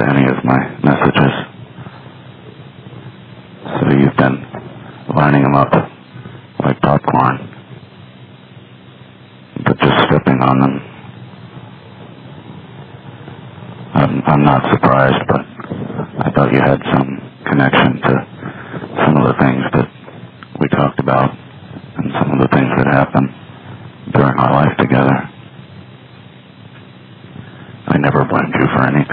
to any of my messages. So you've been lining them up like popcorn, but just stepping on them. I'm not surprised, but I thought you had some connection to some of the things that we talked about and some of the things that happened during our life together. I never blamed you for anything.